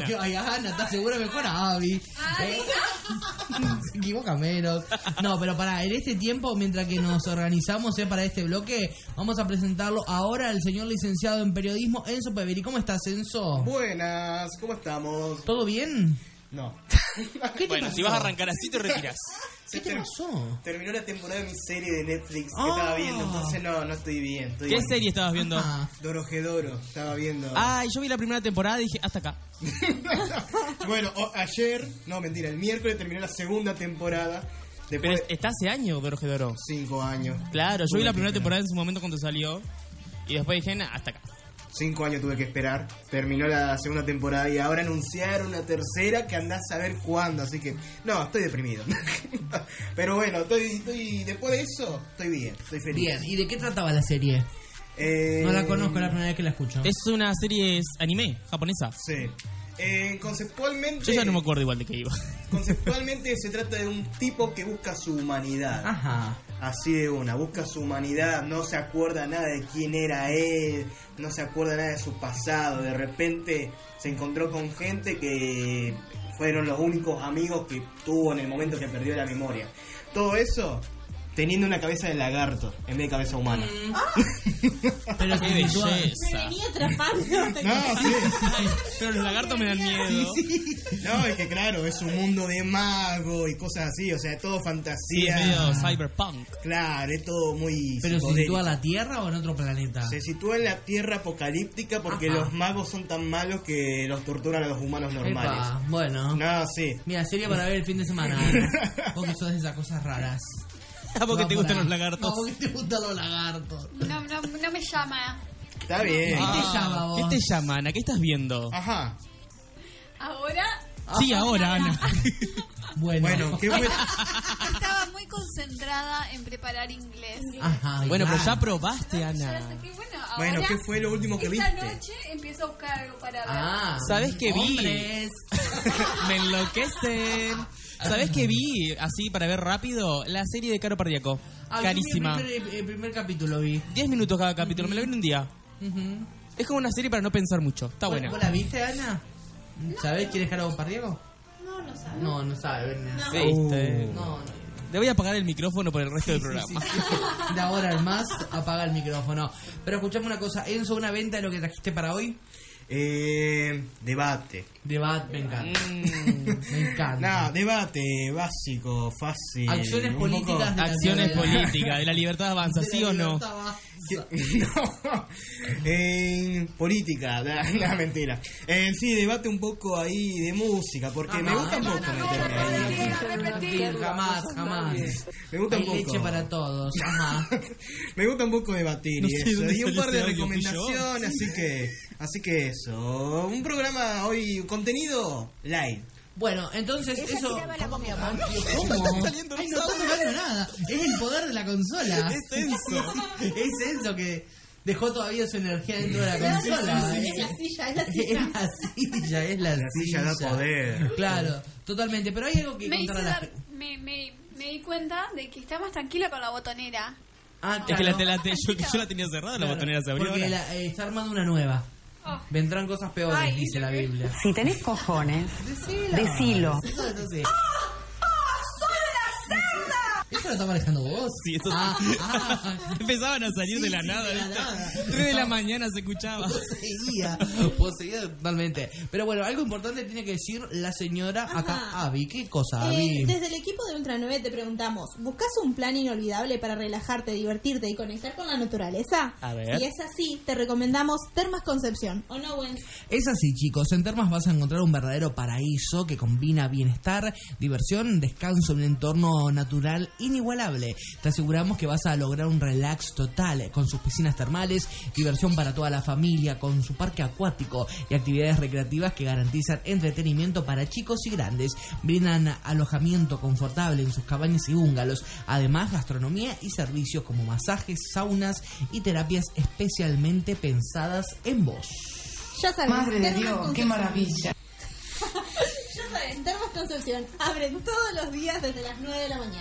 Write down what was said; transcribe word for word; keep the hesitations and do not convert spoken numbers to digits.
Ay, Ana, ¿estás segura? Mejor a Abby. Eh, se equivoca menos. No, pero para en este tiempo, mientras que nos organizamos eh, para este bloque, vamos a presentarlo ahora al señor licenciado en periodismo, Enzo Peveri. ¿Cómo estás, Enzo? Buenas, ¿cómo estamos? ¿Todo bien? No. ¿Qué te Bueno, pasó? si vas a arrancar así, te retiras. ¿Qué te pasó? Terminó la temporada de mi serie de Netflix que Oh. estaba viendo, entonces no, no estoy bien. Estoy ¿Qué bien. serie estabas viendo? Ah, Dorohedoro, estaba viendo. Ay, yo vi la primera temporada y dije, hasta acá. Bueno, o- ayer, no mentira, el miércoles terminó la segunda temporada. Pero Después es- está hace años, Dorohedoro. de cinco años. Claro, yo vi la primera Tuve que temporada en su momento cuando salió. Y después dije, nah, hasta acá. Cinco años tuve que esperar. Terminó la segunda temporada y ahora anunciaron una tercera que andás a ver cuándo. Así que, no, estoy deprimido. Pero bueno, estoy, estoy después de eso, estoy bien, estoy feliz. bien, ¿y de qué trataba la serie? Eh, No la conozco, es la primera vez que la escucho. Es una serie anime, japonesa. Sí. Eh, conceptualmente, Yo ya no me acuerdo igual de qué iba. conceptualmente se trata de un tipo que busca su humanidad. Ajá. Así de una, busca su humanidad, no se acuerda nada de quién era él, no se acuerda nada de su pasado. De repente se encontró con gente que fueron los únicos amigos que tuvo en el momento que perdió la memoria. Todo eso teniendo una cabeza de lagarto en vez de cabeza humana. Pero Qué espiritual. Me belleza. venía atrapando. No, sí. Ay, pero los lagartos me dan miedo. No, es que claro, es un mundo de mago y cosas así, o sea, es todo Sí, es fantasía. medio cyberpunk. Claro, es todo muy ¿Pero se psicodélico. sitúa en la Tierra o en otro planeta? Se sitúa en la tierra apocalíptica porque Ajá. los magos son tan malos que los torturan a los humanos normales. Epa, bueno. No, sí. Mira, serie para ver el fin de semana. Porque sos de esas cosas raras. Ah, porque Va te por gustan ahí. los lagartos. No, porque te gustan los lagartos. No, no, no me llama. Está bien. ¿Qué te Ah, llama vos? ¿Qué te llaman? ¿A qué estás viendo? Ajá. Ahora Sí, ahora, Ana. Bueno. Bueno, qué bueno. estaba muy concentrada en preparar inglés. Ajá, Bueno, pero ya claro. probaste, Ya Ana. sé que, bueno, ahora, Bueno, ¿qué fue lo último que esta viste? noche empiezo a buscar algo para ver. Ah, ¿Sabes qué vi? hombres. Me enloquecen. ¿Sabes qué vi? Así, para ver rápido, la serie de Caro Pardiaco. Ah, Carísima. yo vi El primer, el primer capítulo vi. Diez minutos cada capítulo, me la vi en un día. Ujú. Es como una serie para no pensar mucho. Está ¿Vos- buena. ¿Vos la viste, Ana? ¿Sabés quién es Caro Pardiego? No, no sabe. No, no sabe. No, ¿Viste? no. Le voy a apagar el micrófono por el resto del Sí, programa. sí, sí. De ahora en más, apaga el micrófono. Pero escuchame una cosa, Enzo, una venta de lo que trajiste para hoy. Eh, debate. Debate, me encanta. Mm. Me encanta. Nada, debate básico, fácil. Acciones un políticas poco- de la Acciones libertad. políticas, de la libertad avanza, De ¿sí la o no? libertad va. No, en política, no, no, mentira. En sí, debate un poco ahí de música, porque me Ajá. gusta un poco meterme ahí. Repetir. Jamás, jamás. Me gusta Hay un poco. leche para todos. Ajá. Me gusta un poco debatir No y sé eso. dónde Y un salió par de ese audio, ¿fui yo? recomendaciones, así que, así que eso. Un programa hoy, contenido live. Bueno, entonces eso. ¿Cómo? Están saliendo Ay, los no está audios. tocando nada. Es el poder de la consola. Es Enzo. Es Enzo que dejó todavía su energía dentro de la consola. Es la silla, es la Es silla. la silla, es la, La silla da poder. Claro, totalmente. Pero hay algo que Me, hice contar a la dar- gente. me, me, me di cuenta de que está más tranquila con la botonera. Ah, Es que claro. la, la- te- yo, yo la tenía cerrada, la Claro, botonera se abrió. Porque ahora. la- eh, está armando una nueva. Oh. Vendrán cosas peores, Ay, dice lo la que- Biblia. Si tenés cojones, Decilo. Decilo. Eso es así. ¿Eso lo está manejando vos? Sí, eso sí. Ah, ah. Empezaban a salir Sí, de la sí, nada, de la ¿viste? nada. Tres de la mañana se escuchaba. Poseía, poseía totalmente. Pero bueno, algo importante tiene que decir la señora acá, Ajá. Abby. ¿Qué cosa, Eh, Abby? desde el equipo de Ultra nueve te preguntamos, ¿buscas un plan inolvidable para relajarte, divertirte y conectar con la naturaleza? A ver. Si es así, te recomendamos Termas Concepción. ¿O no, Gwen? Es así, chicos. En Termas vas a encontrar un verdadero paraíso que combina bienestar, diversión, descanso en un entorno natural inigualable. Te aseguramos que vas a lograr un relax total con sus piscinas termales, diversión para toda la familia, con su parque acuático y actividades recreativas que garantizan entretenimiento para chicos y grandes. Brindan alojamiento confortable en sus cabañas y búngalos. Además, gastronomía y servicios como masajes, saunas y terapias especialmente pensadas en vos. Ya sabes, Madre de Termas Dios, qué Concepción. maravilla. Ya saben, Termas Concepción abren todos los días desde las nueve de la mañana.